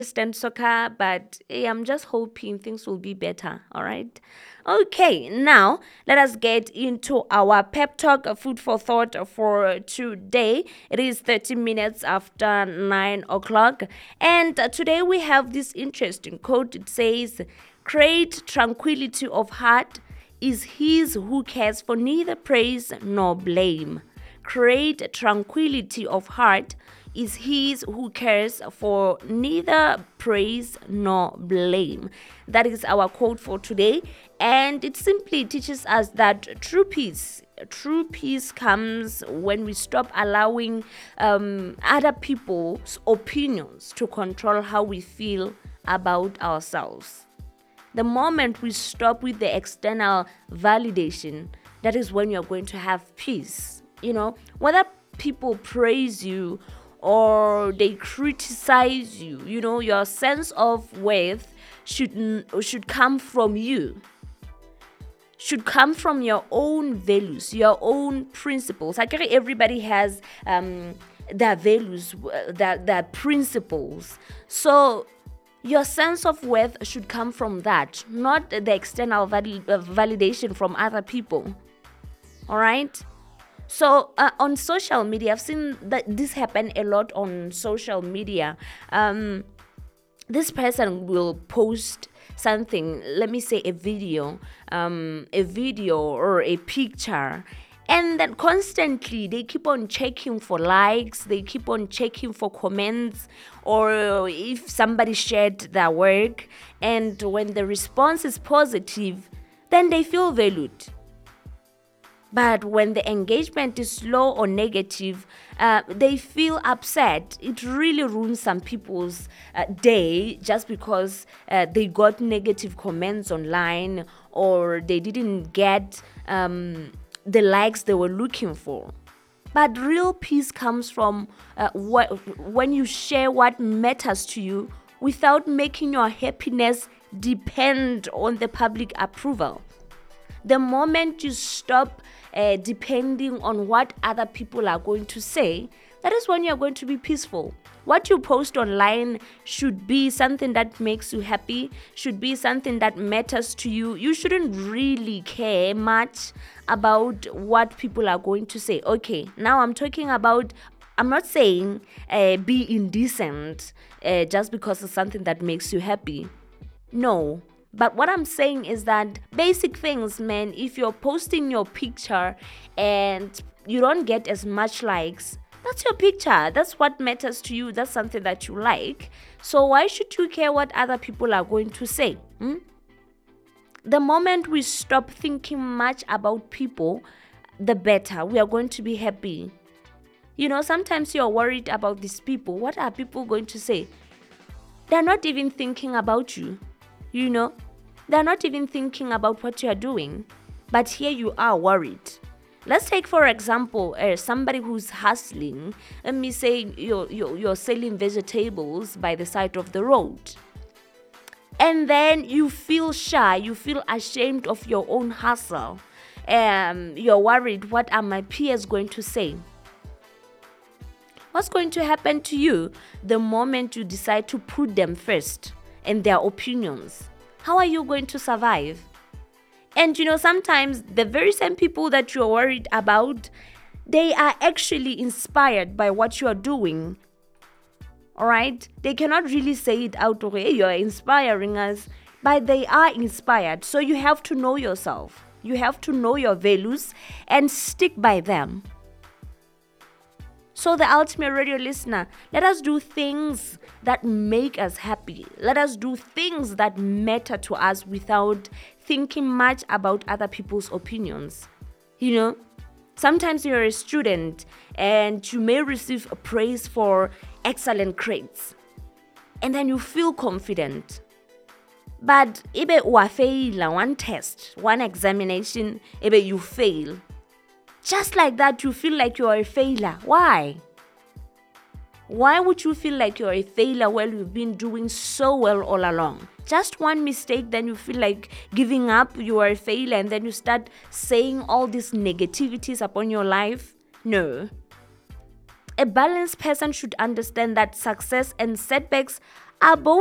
understand soccer, but I'm just hoping things will be better. All right. Okay, now let us get into our pep talk, food for thought for today. It is 30 minutes after 9 o'clock, and today we have this interesting quote. It says, "Great tranquility of heart is his who cares for neither praise nor blame." Great tranquility of heart is his who cares for neither praise nor blame. That is our quote for today, and it simply teaches us that true peace comes when we stop allowing other people's opinions to control how we feel about ourselves. The moment we stop with the external validation, that is when you're going to have peace. Whether people praise you or they criticize you, your sense of worth should come from you, should come from your own values, your own principles. I think everybody has their values, their principles. So your sense of worth should come from that, not the external validation from other people. All right? So on social media, I've seen that this happen a lot on social media. This person will post something, let me say a video or a picture, and then constantly they keep on checking for likes, they keep on checking for comments, or if somebody shared their work, and when the response is positive, then they feel valued. But when the engagement is low or negative, they feel upset. It really ruins some people's day just because they got negative comments online, or they didn't get the likes they were looking for. But real peace comes from when you share what matters to you without making your happiness depend on the public approval. The moment you stop depending on what other people are going to say, that is when you're going to be peaceful. What you post online should be something that makes you happy, should be something that matters to you. You shouldn't really care much about what people are going to say. Okay, now I'm not saying be indecent just because it's something that makes you happy. No. But what I'm saying is that basic things, man, if you're posting your picture and you don't get as much likes, that's your picture. That's what matters to you. That's something that you like. So why should you care what other people are going to say? The moment we stop thinking much about people, the better. We are going to be happy. Sometimes you're worried about these people. What are people going to say? They're not even thinking about you. They're not even thinking about what you're doing, but here you are worried. Let's take, for example, somebody who's hustling. Let me say you're selling vegetables by the side of the road. And then you feel shy, you feel ashamed of your own hustle. You're worried, what are my peers going to say? What's going to happen to you the moment you decide to put them first and their opinions? How are you going to survive? And sometimes the very same people that you're worried about, they are actually inspired by what you're doing. All right? They cannot really say it out, okay, you're inspiring us, but they are inspired. So you have to know yourself. You have to know your values and stick by them. So the ultimate radio listener, let us do things that make us happy. Let us do things that matter to us without thinking much about other people's opinions. Sometimes you're a student and you may receive praise for excellent grades. And then you feel confident. But if you fail one test, one examination, if you fail, just like that, you feel like you're a failure. Why? Why would you feel like you're a failure while you've been doing so well all along? Just one mistake, then you feel like giving up, you are a failure, and then you start saying all these negativities upon your life? No. A balanced person should understand that success and setbacks Our